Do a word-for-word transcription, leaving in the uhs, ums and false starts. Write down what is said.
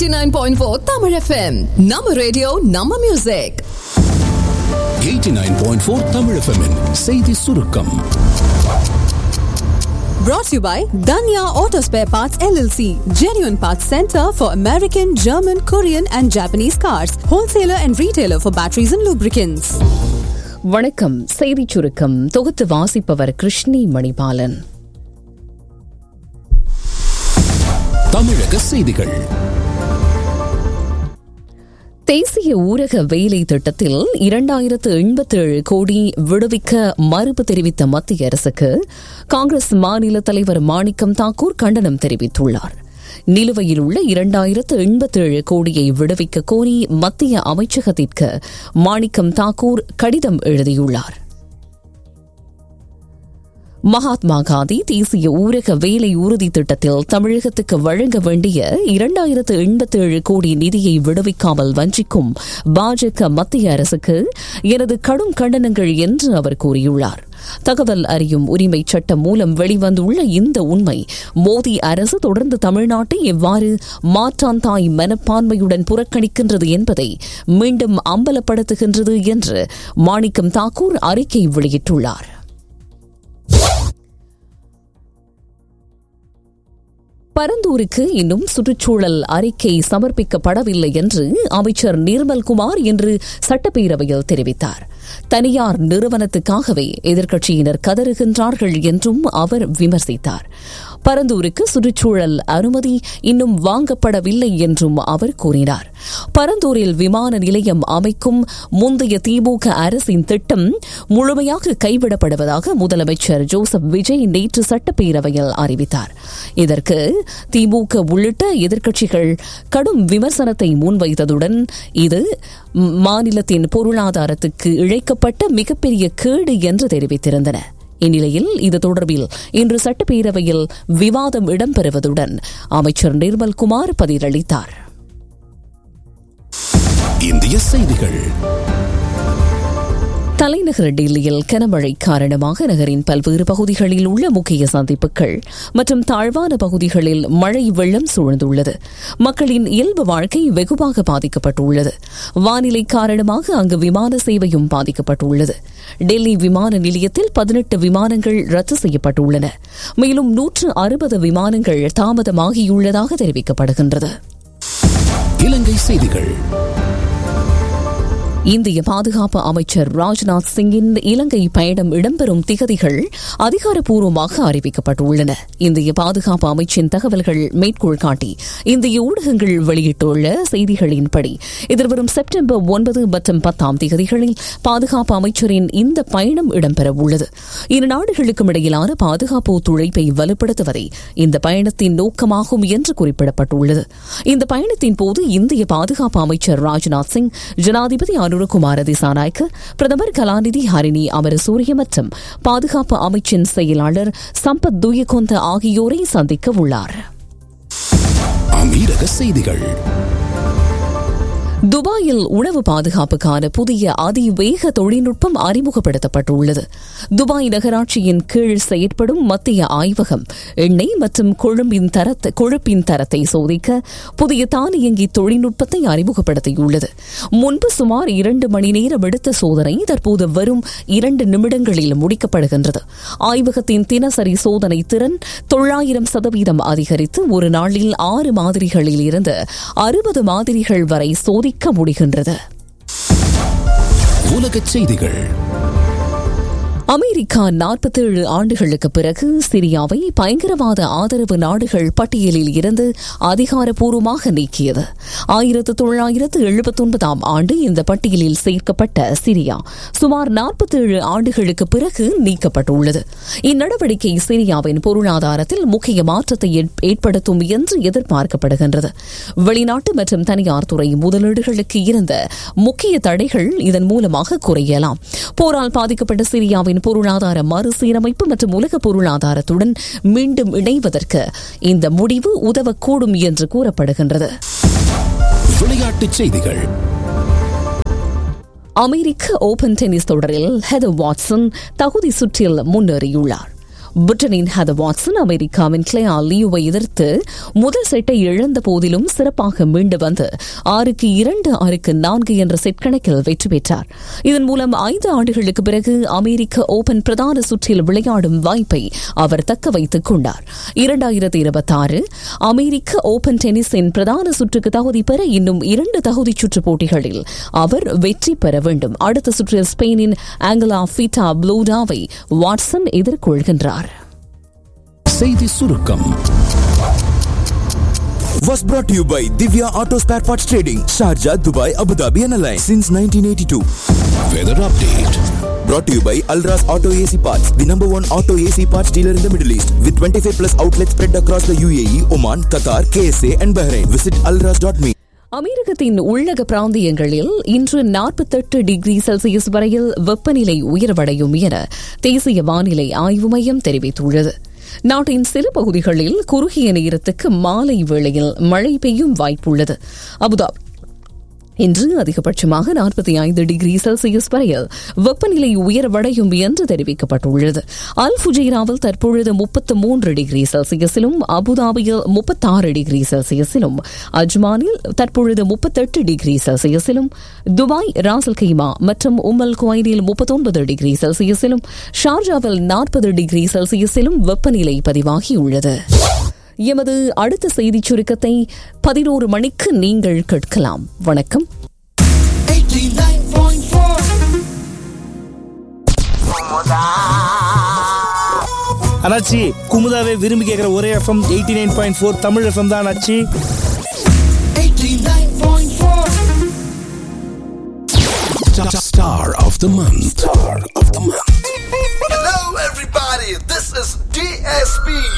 eighty-nine point four Tamil F M. Nama radio, Nama music. eighty-nine point four Tamil F M -இன் செய்தி சுருக்கம். Brought to you by Danya Auto Spare Parts L L C, genuine parts center for American, German, Korean and Japanese cars, wholesaler and retailer for batteries and lubricants. வணக்கம். செய்தி சுருக்கம் தொகுத்து வாசிப்பவர் கிருஷ்ணி மணிபாலன். தமிழக செய்திகள். தேசிய ஊரக வேலை திட்டத்தில் இரண்டாயிரத்து எண்பத்தேழு கோடி விடுவிக்க மறுப்பு தெரிவித்த மத்திய அரசுக்கு காங்கிரஸ் மாநில தலைவர் மாணிக்கம் தாக்கூர் கண்டனம் தெரிவித்துள்ளார். நிலுவையில் உள்ள இரண்டாயிரத்து எண்பத்தேழு கோடியை விடுவிக்க கோரி மத்திய அமைச்சகத்திற்கு மாணிக்கம் தாக்கூர் கடிதம் எழுதியுள்ளார். மகாத்மா காந்தி தேசிய ஊரக வேலை உறுதி திட்டத்தில் தமிழகத்துக்கு வழங்க வேண்டிய இரண்டாயிரத்து எண்பத்தேழு கோடி நிதியை விடுவிக்காமல் வஞ்சிக்கும் பாஜக மத்திய அரசுக்கு எனது கடும் கண்டனங்கள் என்று அவர் கூறியுள்ளார். தகவல் அறியும் உரிமை சட்டம் மூலம் வெளிவந்துள்ள இந்த உண்மை மோடி அரசு தொடர்ந்து தமிழ்நாட்டை எவ்வாறு மாற்றான் தாய் மனப்பான்மையுடன் புறக்கணிக்கின்றது என்பதை மீண்டும் அம்பலப்படுத்துகின்றது என்று மாணிக்கம் தாக்கூர் அறிக்கை வெளியிட்டுள்ளார். பரந்தூருக்கு இன்னும் சுற்றுச்சூழல் அறிக்கை சமர்ப்பிக்கப்படவில்லை என்று அமைச்சர் நிர்மல்குமார் இன்று சட்டப்பேரவையில் தெரிவித்தார். தனியார் நிறுவனத்துக்காகவே எதிர்க்கட்சியினர் கதறுகின்றார்கள் என்றும் அவர் விமர்சித்தார். பரந்தூருக்கு சுற்றுச்சூழல் அனுமதி இன்னும் வாங்கப்படவில்லை என்றும் அவர் கூறினார். பரந்தூரில் விமான நிலையம் அமைக்கும் முந்தைய திமுக அரசின் திட்டம் முழுமையாக கைவிடப்படுவதாக முதலமைச்சர் ஜோசப் விஜய் நேற்று சட்டப்பேரவையில் அறிவித்தார். இதற்கு திமுக உள்ளிட்ட எதிர்க்கட்சிகள் கடும் விமர்சனத்தை முன்வைத்ததுடன் இது மாநிலத்தின் பொருளாதாரத்துக்கு இழைக்கப்பட்ட மிகப்பெரிய கேடு என்று தெரிவித்திருந்தன. இந்நிலையில் இது தொடர்பில் இன்று சட்டப்பேரவையில் விவாதம் இடம்பெறுவதுடன் அமைச்சர் நிர்மல்குமார் பதிலளித்தார். இந்திய செய்திகள். தலைநகர் டெல்லியில் கனமழை காரணமாக நகரின் பல்வேறு பகுதிகளில் உள்ள முக்கிய சந்திப்புகள் மற்றும் தாழ்வான பகுதிகளில் மழை வெள்ளம் சூழ்ந்துள்ளது. மக்களின் இயல்பு வாழ்க்கை வெகுவாக பாதிக்கப்பட்டுள்ளது. வானிலை காரணமாக அங்கு விமான சேவையும் பாதிக்கப்பட்டுள்ளது. டெல்லி விமான நிலையத்தில் பதினெட்டு விமானங்கள் ரத்து செய்யப்பட்டுள்ளன. மேலும் நூற்று அறுபது விமானங்கள் தாமதமாகியுள்ளதாக தெரிவிக்கப்படுகின்றது. இலங்கை செய்திகள். இந்திய பாதுகாப்பு அமைச்சர் ராஜ்நாத் சிங்கின் இலங்கை பயணம் இடம்பெறும் திகதிகள் அதிகாரப்பூர்வமாக அறிவிக்கப்பட்டுள்ளன. இந்திய பாதுகாப்பு அமைச்சின் தகவல்கள் மேற்கோள் காட்டி இந்திய ஊடகங்கள் வெளியிட்டுள்ள செய்திகளின்படி எதிர்வரும் செப்டம்பர் ஒன்பது மற்றும் பத்தாம் திகதிகளில் பாதுகாப்பு அமைச்சரின் இந்த பயணம் இடம்பெறவுள்ளது. இரு நாடுகளுக்கும் இடையிலான பாதுகாப்பு ஒத்துழைப்பை வலுப்படுத்துவதே இந்த பயணத்தின் நோக்கமாகும் என்று குறிப்பிடப்பட்டுள்ளது. இந்த பயணத்தின் போது இந்திய பாதுகாப்பு அமைச்சர் ராஜ்நாத் சிங் ஜனாதிபதி குமார திசாநாயக்க, பிரதமர் கலாநிதி ஹரிணி அமரசூரிய மற்றும் பாதுகாப்பு அமைச்சின் செயலாளர் சம்பத் துயகொந்த ஆகியோரை சந்திக்க உள்ளார். அமீரக செய்திகள். துபாயில் உணவு பாதுகாப்புக்கான புதிய அதிவேக தொழில்நுட்பம் அறிமுகப்படுத்தப்பட்டுள்ளது. துபாய் நகராட்சியின் கீழ் செயற்படும் மத்திய ஆய்வகம் எண்ணெய் மற்றும் கொழும்பின் தரத்தை கொழுப்பின் தரத்தை சோதிக்க புதிய தானியங்கி தொழில்நுட்பத்தை அறிமுகப்படுத்தியுள்ளது. முன்பு சுமார் இரண்டு மணி நேரம் எடுத்த சோதனை தற்போது வரும் இரண்டு நிமிடங்களில் முடிக்கப்படுகின்றது. ஆய்வகத்தின் தினசரி சோதனை திறன் தொள்ளாயிரம் சதவீதம் அதிகரித்து ஒரு நாளில் ஆறு மாதிரிகளில் இருந்து அறுபது மாதிரிகள் வரை சோதிக்க முடிகின்றது. உலகச் செய்திகள். அமெரிக்கா நாற்பத்தேழு ஆண்டுகளுக்கு பிறகு சிரியாவை பயங்கரவாத ஆதரவு நாடுகள் பட்டியலில் இருந்து அதிகாரப்பூர்வமாக நீக்கியது. ஆயிரத்து தொள்ளாயிரத்து எழுபத்தி ஒன்பதாம் ஆண்டு இந்த பட்டியலில் சேர்க்கப்பட்ட சிரியா சுமார் நாற்பத்தேழு ஆண்டுகளுக்கு பிறகு நீக்கப்பட்டுள்ளது. இந்நடவடிக்கை சிரியாவின் பொருளாதாரத்தில் முக்கிய மாற்றத்தை ஏற்படுத்தும் என்று எதிர்பார்க்கப்படுகின்றது. வெளிநாட்டு மற்றும் தனியார் துறை முதலீடுகளுக்கு இருந்த முக்கிய தடைகள் இதன் மூலமாக குறையலாம். போரால் பாதிக்கப்பட்ட சிரியாவின் பொருளாதார மறுசீரமைப்பு மற்றும் உலக பொருளாதாரத்துடன் மீண்டும் இணைவதற்கு இந்த முடிவு உதவக்கூடும் என்று கூறப்படுகின்றது. விளையாட்டுச் செய்திகள். அமெரிக்க ஓபன் டென்னிஸ் தொடரில் ஹெதர் வாட்சன் தகுதி சுற்றில் முன்னேறியுள்ளார். பிரிட்டனின் ஹெதர் வாட்சன் அமெரிக்காவின் கிளேயா லியூவை எதிர்த்து முதல் செட்டை இழந்த போதிலும் சிறப்பாக மீண்டு வந்து ஆறுக்கு இரண்டு ஆறுக்கு நான்கு என்ற செட் கணக்கில் வெற்றி பெற்றார். இதன் மூலம் ஐந்து ஆண்டுகளுக்கு பிறகு அமெரிக்க ஓபன் பிரதான சுற்றில் விளையாடும் வாய்ப்பை அவர் தக்க வைத்துக் கொண்டார். இரண்டாயிரத்தி இருபத்தி ஆறு அமெரிக்க ஓபன் டென்னிஸின் பிரதான சுற்றுக்கு தகுதி பெற இன்னும் இரண்டு தகுதி சுற்று போட்டிகளில் அவர் வெற்றி பெற வேண்டும். அடுத்த சுற்றில் ஸ்பெயினின் ஆங்கலா ஃபீட்டா ப்ளூடாவை வாட்சன் எதிர்கொள்கின்றார். செய்தி சுருக்கம் was brought to you by Divya Auto Spare Parts Trading, Sharjah, Dubai, Abu Dhabi and Alliance since nineteen eighty-two. Weather update Brought to you by Alras Auto A C Parts, the number one auto A C parts dealer in the Middle East, with twenty-five plus outlets spread across the U A E, Oman, Qatar, K S A and Bahrain. Visit alras dot me. அமெரிக்கத்தின் உள்ளக பிராந்தியங்களில் இன்று நாற்பத்தெட்டு degree Celsius வரையில் வெப்பநிலை உயர்வடையும் என தேசிய வானிலை ஆய்வு மையம் தெரிவித்துள்ளது. நாட்டின் சில பகுதிகளில் குறுகிய நேரத்துக்கு மாலை வேளையில் மழை பெய்யும் வாய்ப்புள்ளது. அபுதாபி இன்று அதிகபட்சமாக நாற்பத்தி ஐந்து டிகிரி செல்சியஸ் வரையில் வெப்பநிலை உயர்வடையும் என்று தெரிவிக்கப்பட்டுள்ளது. அல் ஃபுஜைராவில் தற்பொழுது முப்பத்து மூன்று டிகிரி செல்சியஸிலும், அபுதாபியில் முப்பத்தாறு டிகிரி செல்சியஸிலும், அஜ்மானில் தற்பொழுது முப்பத்தெட்டு டிகிரி செல்சியஸிலும், துபாய், ராசல் கைமா மற்றும் உம்மல் குவைனில் முப்பத்தொன்பது டிகிரி செல்சியஸிலும், ஷார்ஜாவில் நாற்பது டிகிரி செல்சியஸிலும் வெப்பநிலை பதிவாகியுள்ளது. எமது அடுத்த செய்திச் சுருக்கத்தை பதினோரு மணிக்கு நீங்கள் கேட்கலாம். வணக்கம். அண்ணாச்சி, குமுதாவே விரும்பி கேட்கிற ஒரே FM eighty nine point four Tamil FM தான் அண்ணாச்சி. Star of the month. Star of the month. Hello everybody, this is D S P.